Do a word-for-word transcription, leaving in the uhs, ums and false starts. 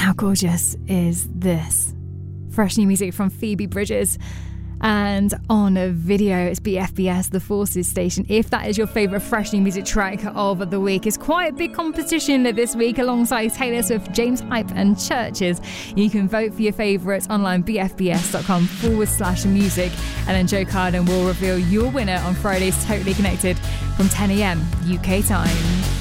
How gorgeous is this? Fresh new music from Phoebe Bridgers. And on a video, it's B F B S, The Forces station. If that is your favourite fresh new music track of the week, it's quite a big competition this week alongside Taylor Swift, James Hype and Churches. You can vote for your favourites online, bfbs.com forward slash music. And then Joe Carden will reveal your winner on Friday's Totally Connected from ten a.m. U K time.